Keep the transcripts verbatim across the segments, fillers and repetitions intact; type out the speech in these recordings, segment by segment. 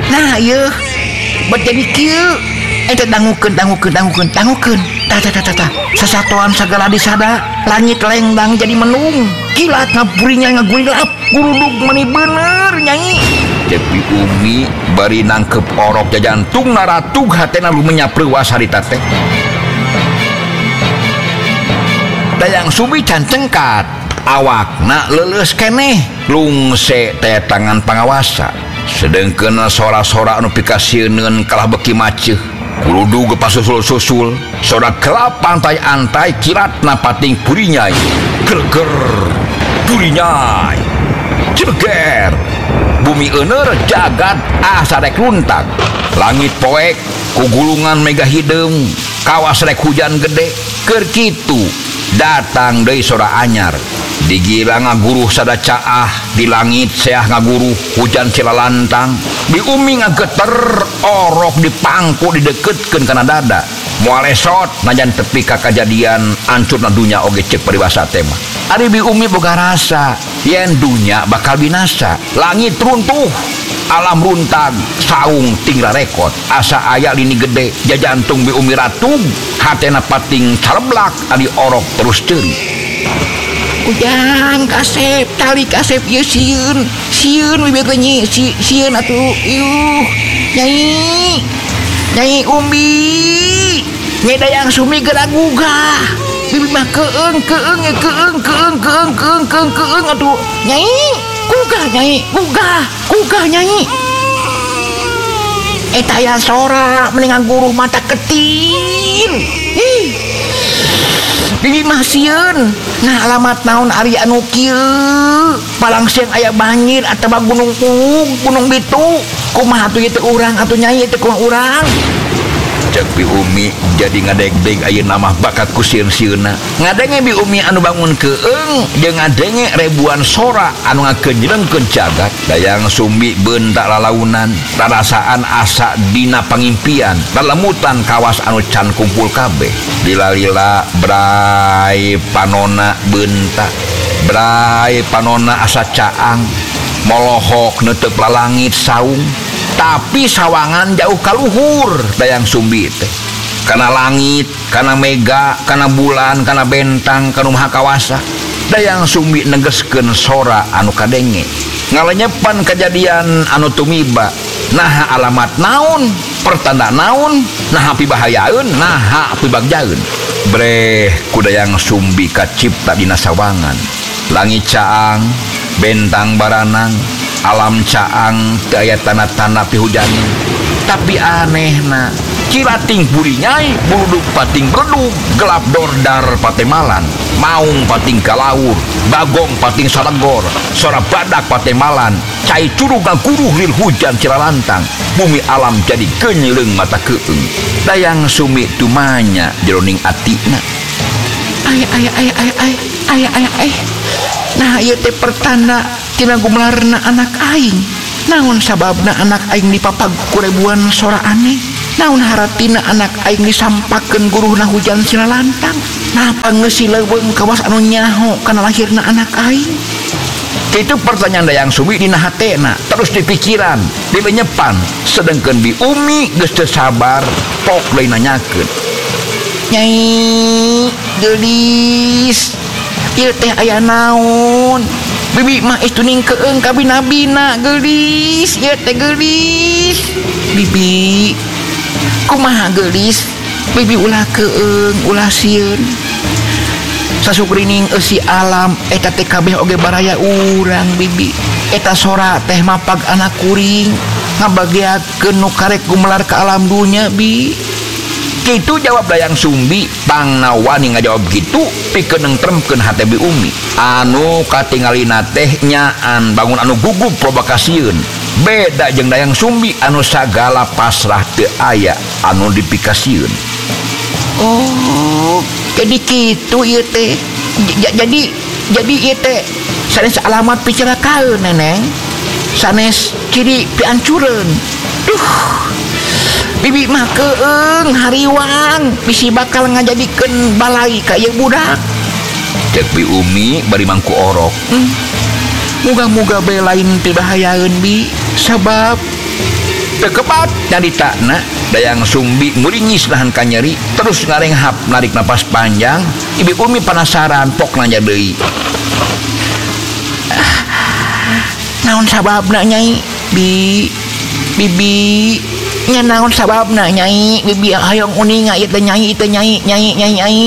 nah iya buat jadi kieu eta dangukeun dangukeun dangukeun dangukeun tah tah tah tah sasatoan sagala disada langit lengdang jadi menung kilat ngaburinya ngagulilap gurudug mani bener nyanyi Depi Umi bari nangkep orok jajantung naratug hatena lumenya preuwas harita teh Dayang Sumbi can cengkat awakna leuleus keneh lungse teh tangan pangawasa sedengkeun sora-sora anu pikasieun kalah beki maceuh kudu gepasusul-susul sora kelap pantai-antai kilatna pating purinyai gerger purinyai jeger bumi euner jagat asa rek luntag langit poek kugulungan mega hideung kawas rek hujan gede keur kitu datang deui sora anyar digira ngaguruh sada caah di langit seah ngaguruh hujan cilalantang di Umi ngageter orok dipangku dideketkeun kana dada moal esot najan tepi ka kajadian ancurna dunya oge ceuk paribasa teh mah ari bi Umi boga rasa yen dunya bakal binasa langit runtuh alam runtag saung tinggal rekod asa aya lini gede jajantung bi Umi ratug hatena pating caleblak ari orok terus ceuri ujang kasep tali kasep ieu sieun sieun we bege nyi si sieun atuh iuh nyai nyai Umi nyai Dayang Sumi gerak gugah bibi mah keung keung keung keung keung keung keung keung atuh nyai gugah nyai gugah gugah nyai eta aya sora mendingan guruh mata ketin ih bibi mah sieun nah alamat naon ari anu kieu palang siang aya banjir atawa gunung ung gunung bitu kumaha atuh ieu teh urang atuh nyai teh kumaha urang cek bi Umi jadi ngadeg-deg ayeuna mah bakat ku sieun-sieunna ngadenge bi Umi anu bangun keung jeung ngadenge ribuan sora anu ngakenjelengkeun jagat Dayang Sumbi beun tak lalaunan rarasaan asa dina pangimpian lalemutan kawas anu can kumpul kabeh lila-lila brai panona beunta brai panona asa caang molohok neuteup lalangit saung tapi sawangan jauh kaluhur Dayang Sumbi teh kana langit kana mega kana bulan kana bentang kana maha kawasa Dayang Sumbi negeskeun sora anu kadenge ngalenyepan kejadian anu tumiba naha alamat naon pertanda naon naha pibahayaeun naha pibagjaeun breh ku Dayang Sumbi kacipta dina sawangan langit caang bentang baranang alam caang teu aya tanda-tanda pihujan tapi anehna cilating purinyai buludug pating gedug gelap dordar patemalan maung pating kalaur bagong pating salegor sora badak patemalan cai curug ngaguruh lil hujan cilalantang bumi alam jadi kenyeleung mata keung Dayang Sumi tumanya jeroning atina ay ay ay ay ay ay ay ay nah ieu teh pertanda tina gumelarna anak aing naon sababna anak aing dipapag ku ribuan sora aneh naon haratina anak aing disampakeun guruhna hujan cilalantang napa geus sileuweung kawas anu nyaho kana lahirna anak aing itu pertanyaan Dayang Sumi dina hatena terus dipikiran dibenyepan sedengkeun bi Umi geus teu sabar pok deui nanyakeun nyai gelis ieu teh aya naon bibi mah istuning keung ka bina-bina gelis ieu teh gelis bibi kumaha gelis bibi ulah keung ulah sieun sasukrining eusi alam eta teh kabeh oge baraya urang bibi eta sora teh mapag anak kuring ngabagiakeun nu karek gumelar ka alam dunya bi kitu jawab Dayang Sumbi pangna wani ngajawab kitu pikeun nentremkeun hate bi Umi anu katingalina teh nyaan bangun anu gugup probakasieun beda jeung Dayang Sumbi anu sagala pasrah teu aya anu dipikasieun oh jadi kitu ieu teh jadi jadi ieu teh sanes alamat picelakaan neneng sanes ciri piancureun duh bibi mah keung hariwang bisi bakal ngajadikeun balai ka ieu budak cek bi Umi bari mangku orok hmm. muga-muga bae lain pibahayaeun bi sabab tekepat dari takna dayang sumbi muringis lahan kanyeri terus ngarenghap narik napas panjang. Ibu Umi penasaran pok nanya deui. Naon sababna Nyai? Bi Bibi nya naon sababna Nyai? Bibi hayong uninga ieu teh Nyai, teh Nyai, Nyai, Nyai, Nyai.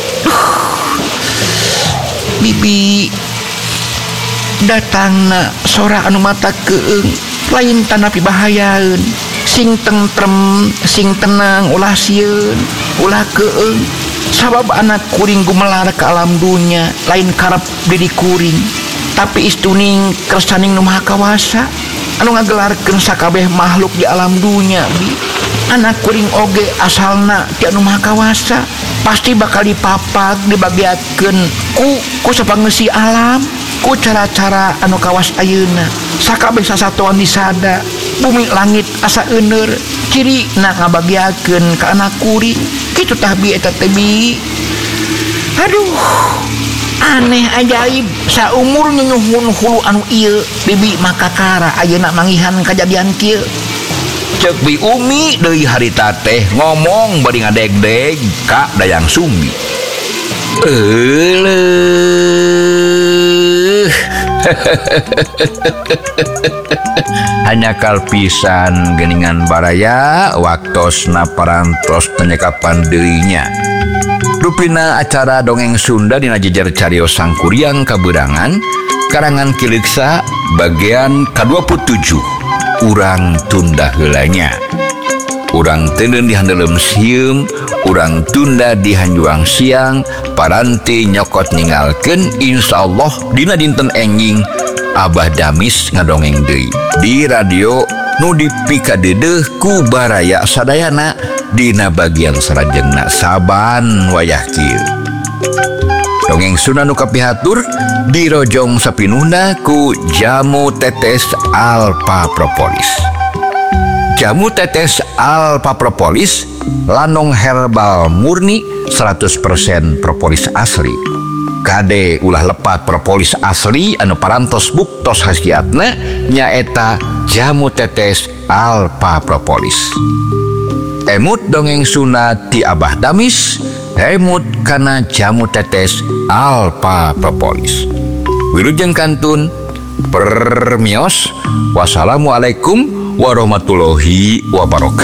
Bibi datangna sora anu mata keung lain tanapi bahayaeun, sing tentrem, sing tenang ulah sieun, ulah keung. Sabab anak kuring gumelar ke alam dunya lain karep diri kuring, tapi istuning kersaning nu maha kawasa anu ngagelarkeun sakabeh makhluk di alam dunya. Bi anak kuring oge asalna ti anu maha kawasa pasti bakal dipapag dibagiakeun ku ku sapangeusi alam, ku cara-cara anu kawas ayeuna. Sakabeh sasatoan disada bumi langit asa euneur ciri na ngabagiakeun ka anak kuring kitu tah Bi eta teh Bi. Aduh aneh ajaib saumur nyunyuhun hulu anu ieu Bibi makakara ayeuna mangihan kajadian kieu. Cek Bi Umi deui harita teh ngomong bari ngadeg-deg ka dayang sumbi. Euleuh hanya kalpisan geningan baraya waktosna parantos penyekapan deuinya. Rupina acara dongeng Sunda dina jejer cariyos sangkuriang kaberangan karangan Kiliksa bagian ka dua puluh tujuh urang tunda heulanya. Urang teuneun di handelem sieum, urang tunda di hanjuang siang, paranti nyokot ningalkeun insyaallah dina dinten enjing Abah Damis ngadongeng deui di radio nu dipikadeudeuh ku baraya sadayana dina bagian sarajengna saban wayah kieu. Dongeng Sunda nu kapihatur dirojong sapinuhna ku Jamu Tetes Alpha Propolis. Jamu Tetes Alpha Propolis lanong herbal murni seratus persen propolis asli. Kade ulah lepat propolis asli anu parantos buktos khasiatna nyaeta Jamu Tetes Alpha Propolis. Emut dongeng Sunda ti Abah Damis, emut kana Jamu Tetes Alpha Propolis. Wilujeng kantun permios. Wassalamualaikum warahmatullahi wabarakatuh.